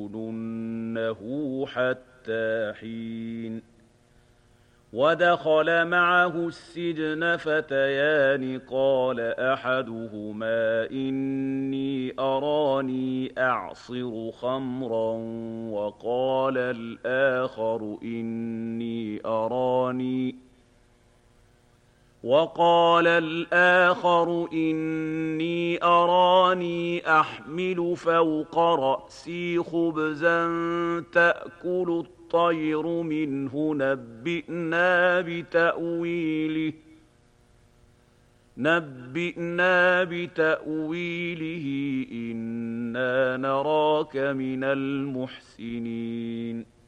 لَتَأْكُلُنَّهُ حَتَّىٰ حِينٍ وَدَخَلَ مَعَهُ السِّجْنَ فَتَيَانِ قَالَ أَحَدُهُمَا إِنِّي أَرَانِي أَعْصِرُ خَمْرًا وَقَالَ الْآخَرُ إِنِّي أَرَانِي أَحْمِلُ فَوْقَ رَأْسِي خُبْزًا تَأْكُلُ الطَّيْرُ مِنْهُ نَبِّئْنَا بِتَأْوِيلِهِ إِنَّا نَرَاكَ مِنَ الْمُحْسِنِينَ